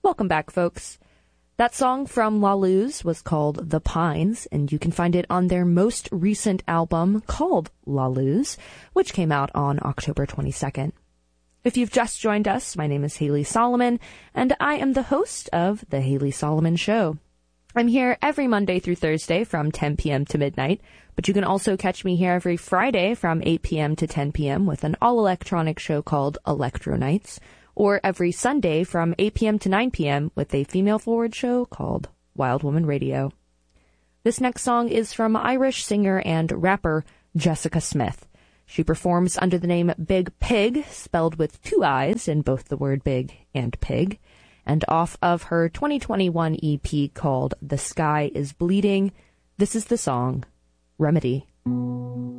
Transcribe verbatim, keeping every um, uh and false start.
Welcome back, folks. That song from La Luz was called The Pines, and you can find it on their most recent album called La Luz, which came out on October twenty-second. If you've just joined us, my name is Haley Solomon, and I am the host of The Haley Solomon Show. I'm here every Monday through Thursday from ten p.m. to midnight, but you can also catch me here every Friday from eight p.m. to ten p.m. with an all-electronic show called Electro Nights, or every Sunday from eight p.m. to nine p.m. with a female-forward show called Wild Woman Radio. This next song is from Irish singer and rapper Jessica Smith. She performs under the name Big Pig, spelled with two I's in both the word big and pig, and off of her twenty twenty-one E P called The Sky is Bleeding, this is the song Remedy.